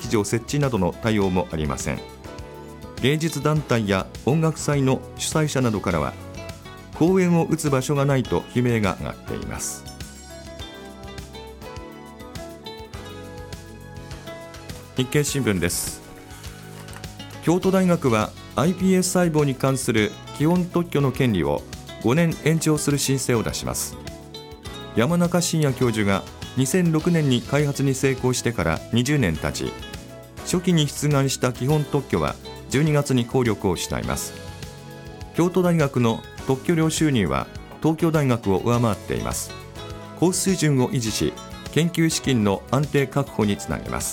劇場設置などの対応もありません。芸術団体や音楽祭の主催者などからは、公演を打つ場所がないと悲鳴が上がっています。日経新聞です。京都大学は iPS 細胞に関する基本特許の権利を5年延長する申請を出します。山中伸也教授が2006年に開発に成功してから20年経ち、初期に出願した基本特許は12月に効力を失います。京都大学の特許料収入は東京大学を上回っています。高水準を維持し、研究資金の安定確保につなげます。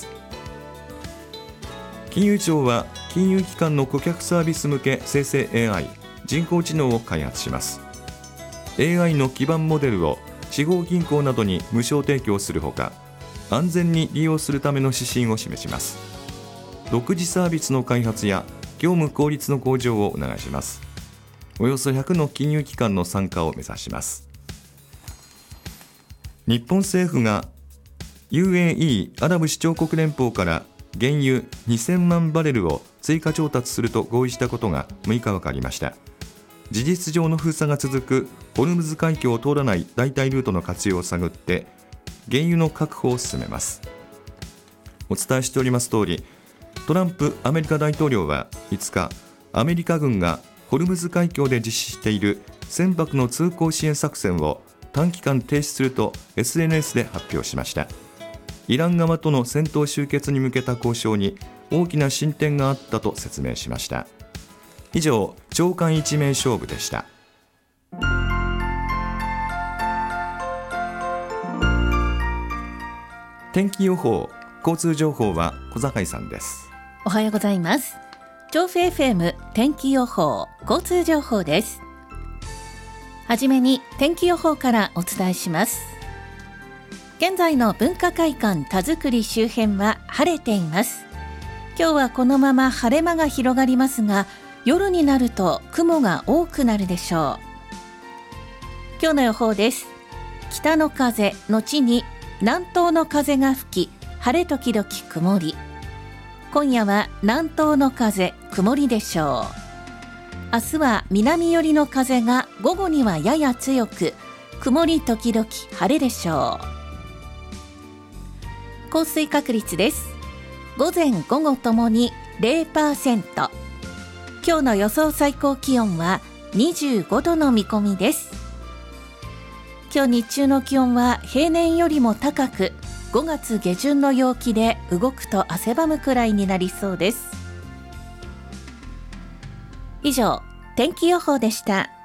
金融庁は金融機関の顧客サービス向け生成 AI 人工知能を開発します。 AI の基盤モデルを地方銀行などに無償提供するほか、安全に利用するための指針を示します。独自サービスの開発や業務効率の向上を促します。およそ100の金融機関の参加を目指します。日本政府が UAE アラブ首長国連邦から原油2000万バレルを追加調達すると合意したことが6日分かりました。事実上の封鎖が続くホルムズ海峡を通らない代替ルートの活用を探って原油の確保を進めます。お伝えしております通り、トランプアメリカ大統領は5日、アメリカ軍がホルムズ海峡で実施している船舶の通行支援作戦を短期間停止すると SNS で発表しました。イラン側との戦闘終結に向けた交渉に大きな進展があったと説明しました。以上、朝刊一面勝負でした。天気予報、交通情報は小坂井さんです。 おはようございます。調布 FM 天気予報、交通情報です。はじめに天気予報からお伝えします。現在の文化会館田作周辺は晴れています。今日はこのまま晴れ間が広がりますが、夜になると雲が多くなるでしょう。今日の予報です。北の風後に南東の風が吹き、晴れ時々曇り。今夜は南東の風曇りでしょう。明日は南寄りの風が午後にはやや強く、曇り時々晴れでしょう。降水確率です。午前午後ともに 0%。 今日の予想最高気温は25度の見込みです。今日日中の気温は平年よりも高く、5月下旬の陽気で動くと汗ばむくらいになりそうです。以上、天気予報でした。